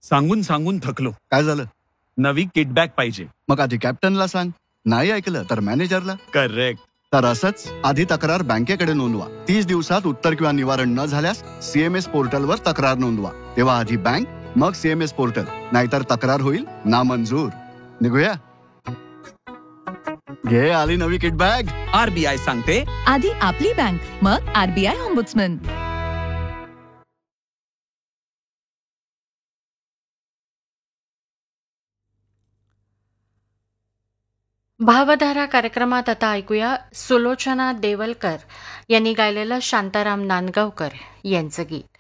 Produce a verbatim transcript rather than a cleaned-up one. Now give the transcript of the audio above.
सांगून सांगून थकलो. काय झालं? नवी किटबॅग पाहिजे. मग आधी कॅप्टनला सांग, नाही ऐकलं तर मॅनेजरला. करेक्ट. तर असंच आधी तक्रार बँकेकडे नोंदवा. तीस दिवसात उत्तर किंवा निवारण न झाल्यास सीएमएस पोर्टलवर तक्रार नोंदवा. तेव्हा आधी बँक, मग सीएमएस पोर्टल, नाहीतर तक्रार होईल नामंजूर. निघूया. घे आली नवी किट बॅग. आरबीआय सांगते, आधी आपली बँक, मग आरबीआय ऑम्बुड्समन. भावधारा कार्यक्रमात आता ऐकूया सुलोचना देवलकर यांनी गायलेलं शांताराम नांदगावकर यांचं गीत.